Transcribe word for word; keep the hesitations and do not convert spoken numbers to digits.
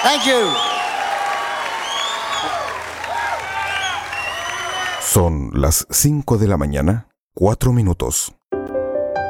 Thank you. Son las cinco de la mañana, cuatro minutos.